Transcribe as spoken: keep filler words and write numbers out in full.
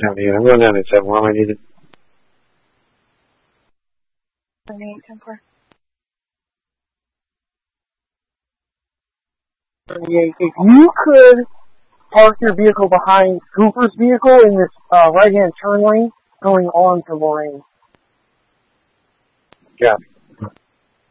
down here. I'm going down at seven. Why am I needed? seventy-eight, ten four. seventy-eight. If you could park your vehicle behind Cooper's vehicle in this uh, right-hand turn lane going on to Lorraine. Got it.